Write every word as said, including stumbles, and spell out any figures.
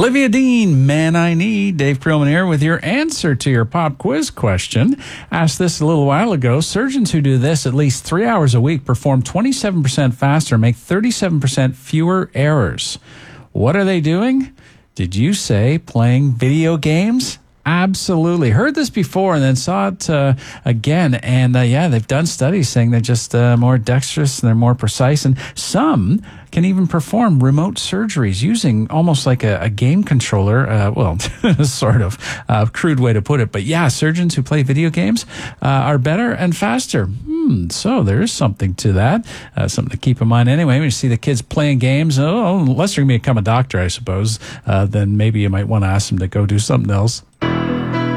Olivia Dean, Man I Need. Dave Pearlman here with your answer to your pop quiz question. Asked this a little while ago. Surgeons who do this at least three hours a week perform twenty-seven percent faster, make thirty-seven percent fewer errors. What are they doing? Did you say playing video games? Absolutely. Heard this before and then saw it uh, again. And uh, yeah, they've done studies saying they're just uh, more dexterous and they're more precise. And some can even perform remote surgeries using almost like a, a game controller. Uh, well, sort of uh, crude way to put it. But yeah, surgeons who play video games uh, are better and faster. Hmm, so there is something to that. Uh, something to keep in mind anyway. When you see the kids playing games, oh, unless you're going to become a doctor, I suppose, uh, then maybe you might want to ask them to go do something else.